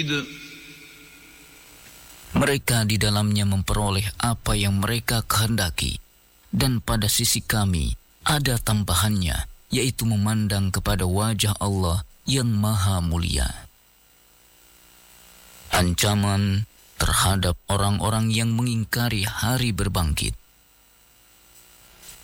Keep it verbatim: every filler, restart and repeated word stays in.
Mereka di dalamnya memperoleh apa yang mereka kehendaki, dan pada sisi kami ada tambahannya, yaitu memandang kepada wajah Allah yang maha mulia. Ancaman terhadap orang-orang yang mengingkari hari berbangkit.